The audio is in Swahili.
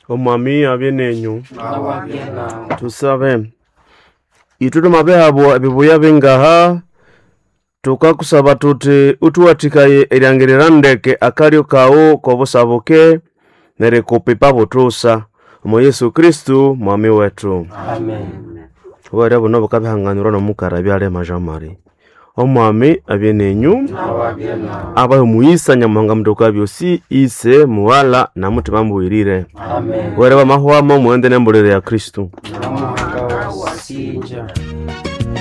Omwami abye nenyu. Tusabe. Itutu mabehabo ebibuya bingaha. Tukakusaba tuti utuwatikaye eryangerera ndeke akalyo kawo kobusabuke nerikupipa butusa. Omo Yesu Kristu mwami wetu. Amen. Wera buno bukabihanganirwa n'omukara byale majamari. Omwami abye nenyu. Abayo muisa nyamuhanga mutoka byosi ise muwala na mutima mbuirire. Amen. Wera bamahwamo muende nembulire ya Kristu. Nyamuhanga wasija.